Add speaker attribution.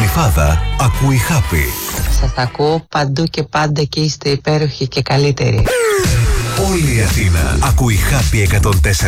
Speaker 1: Γλυφάδα ακούει Happy.
Speaker 2: Σας ακούω παντού και πάντα και είστε υπέροχοι και καλύτεροι.
Speaker 1: Όλη η Αθήνα ακούει Happy 104,7.